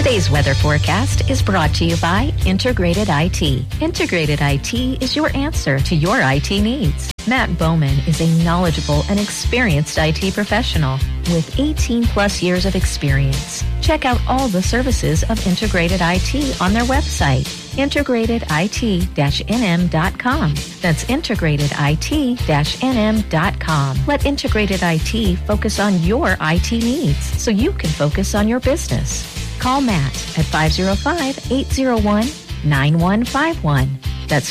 Today's weather forecast is brought to you by Integrated IT. Integrated IT is your answer to your IT needs. Matt Bowman is a knowledgeable and experienced IT professional with 18 plus years of experience. Check out all the services of Integrated IT on their website, integratedit-nm.com. That's integratedit-nm.com. Let Integrated IT focus on your IT needs so you can focus on your business. Call Matt at 505-801-9151. That's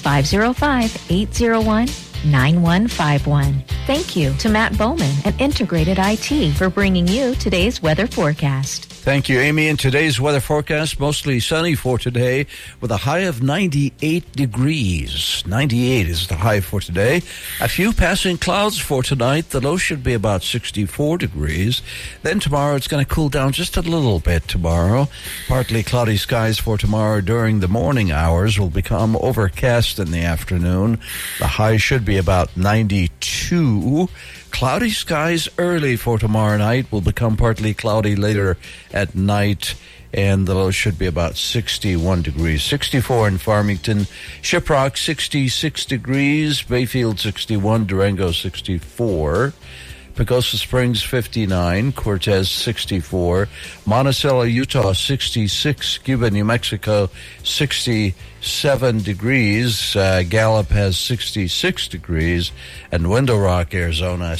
505-801-9151. Thank you to Matt Bowman and Integrated IT for bringing you today's weather forecast. Thank you, Amy. In today's weather forecast, mostly sunny for today with a high of 98 degrees. 98 is the high for today. A few passing clouds for tonight. The low should be about 64 degrees. Then tomorrow it's going to cool down just a little bit tomorrow. Partly cloudy skies for tomorrow during the morning hours will become overcast in the afternoon. The high should be about 92. Cloudy skies early for tomorrow night will become partly cloudy later at night, and the low should be about 61 degrees. 64 in Farmington, Shiprock 66 degrees, Bayfield 61, Durango 64. Pagosa Springs 59, Cortez 64, Monticello, Utah 66, Cuba, New Mexico 67 degrees, Gallup has 66 degrees, and Window Rock, Arizona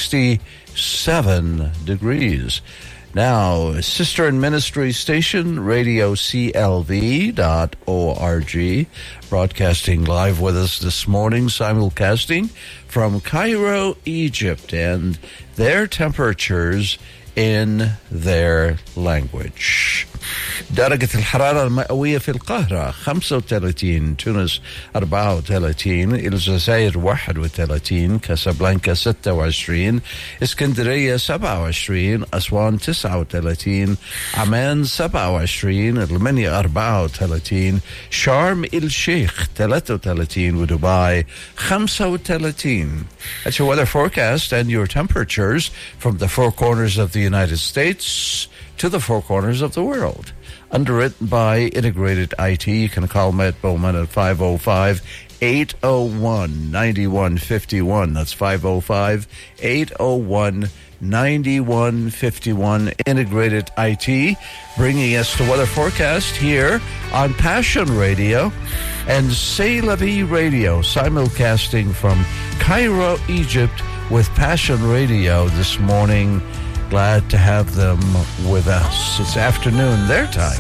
67 degrees. Now, sister and ministry station, Radio CLV.org, broadcasting live with us this morning, simulcasting from Cairo, Egypt, and their temperatures in their language. درجة الحرارة المئوية في القاهرة 35، تونس 34، الجزائر 31، كاسابلانكا 26، اسكندرية 27، أسوان 39، عمان 27، المنيا 34، شرم الشيخ 33، ودبي 35. That's your weather forecast and your temperatures from the four corners of the United States to the four corners of the world. Underwritten by Integrated IT. You can call Matt Bowman at 505-801-9151. That's 505-801-9151. Integrated IT, bringing us the weather forecast here on Passion Radio and C'est La Vie Radio, simulcasting from Cairo, Egypt with Passion Radio this morning. Glad to have them with us. It's afternoon, their time.